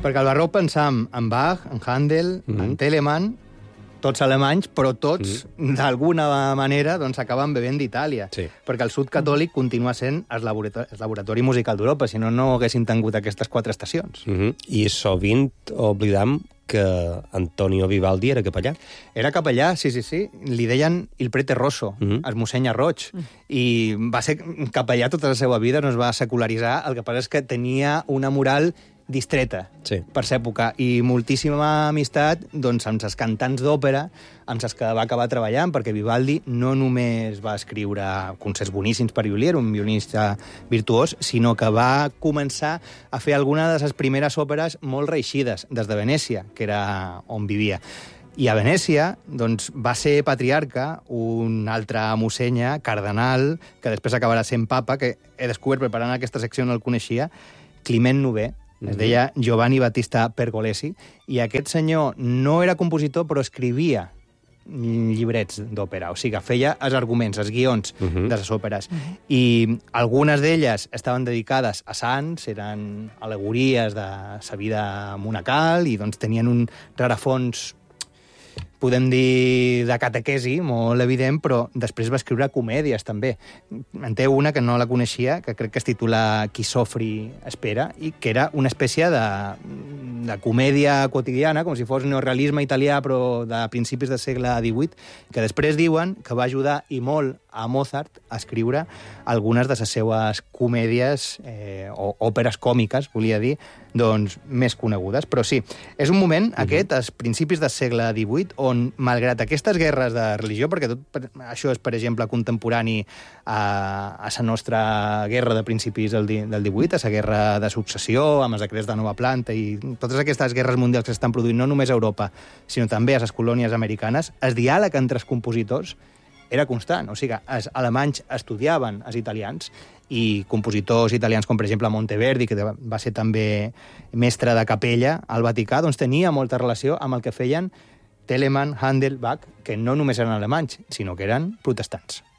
Perquè al barroc pensam en Bach, en Handel, en Telemann, tots alemanys, però tots, d'alguna manera, doncs, acaben bevent d'Itàlia. Sí. Perquè el sud catòlic continua sent el laboratori musical d'Europa, si no, no haguessin tingut aquestes 4 estacions. I sovint oblidam que Antonio Vivaldi era capellà. Era capellà, sí. Li deien il prete rosso, el mossèn roig. I va ser capellà tota la seva vida, no es va secularitzar. El que passa és que tenia una moral distreta, Sí. per l'època, i moltíssima amistat doncs, amb els cantants d'òpera, amb els que va acabar treballant, perquè Vivaldi no només va escriure concerts boníssims per violí, era un violinista virtuós, sinó que va començar a fer alguna de les primeres òperes molt reeixides, des de Venècia, que era on vivia. I a Venècia doncs, va ser patriarca un altre mossenya, cardenal, que després acabarà sent papa, que he descobert preparant aquesta secció, no el coneixia, Climent IX, es deia Giovanni Battista Pergolesi, i aquest senyor no era compositor, però escrivia llibrets d'òpera, o sigui, feia els arguments, els guions de les òperes. I algunes d'elles estaven dedicades a sants, eren al·legories de sa vida monacal, i doncs tenien un rerefons, podem dir, de catequesi, molt evident, però després va escriure comèdies, també. En té una que no la coneixia, que crec que es titula Qui sofri espera, i que era una espècie de comèdia quotidiana, com si fos neorealisme italià, però de principis del segle XVIII, que després diuen que va ajudar i molt a Mozart a escriure algunes de les seues comèdies o òperes còmiques, volia dir, doncs, més conegudes. Però sí, és un moment, aquest, als principis del segle XVIII, on, malgrat aquestes guerres de religió, perquè tot això és, per exemple, contemporani a la nostra guerra de principis del XVIII, a la guerra de successió, amb els decrets de nova planta, i totes aquestes guerres mundials que s'estan produint no només a Europa, sinó també a les colònies americanes, el diàleg entre els compositors era constant. O sigui, els alemanys estudiaven els italians, i compositors italians com, per exemple, Monteverdi, que va ser també mestre de capella al Vaticà, doncs tenia molta relació amb el que feien Telemann, Handel, Bach, que no només eren alemanys, sinó que eren protestants.